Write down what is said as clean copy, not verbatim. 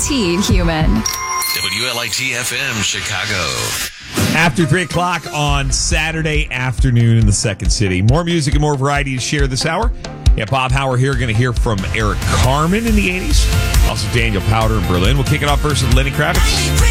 guaranteed human. WLIT FM Chicago. After 3 o'clock on Saturday afternoon in the Second City. More music and more variety to share this hour. Yeah, Bob Hauer here. Going to hear from Eric Carmen in the 80s. Also Daniel Powder in Berlin. We'll kick it off first with Lenny Kravitz.